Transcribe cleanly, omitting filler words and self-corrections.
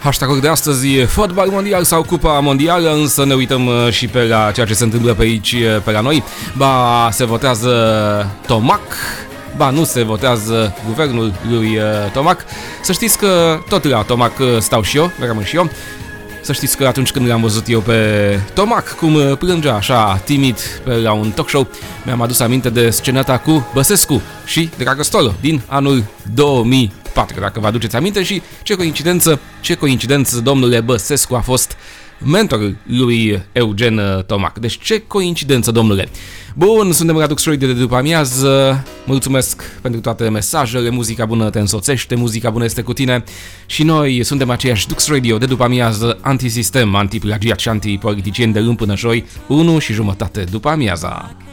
Hashtag-ul de astăzi, fotbal mondial sau Cupa Mondială, însă ne uităm și pe la ceea ce se întâmplă pe aici, pe la noi. Ba se votează Tomac, ba nu se votează guvernul lui Tomac. Să știți că tot la Tomac stau și eu, rămân și eu. Să știți că atunci când l-am văzut eu pe Tomac, cum plângea așa timid pe la un talk show, mi-am adus aminte de scenata cu Băsescu și Dragostolo din anul 2004, dacă vă aduceți aminte. Și ce coincidență, domnule Băsescu a fost mentorul lui Eugen Tomac. Deci ce coincidență, domnule. Bun, suntem la Dux Radio de după amiază. Mulțumesc pentru toate mesajele. Muzica bună te însoțește, muzica bună este cu tine. Și noi suntem aceiași Dux Radio de după amiază, antisistem, antiplagiat și antipoliticieni de luni până joi, 1:30 după amiaza.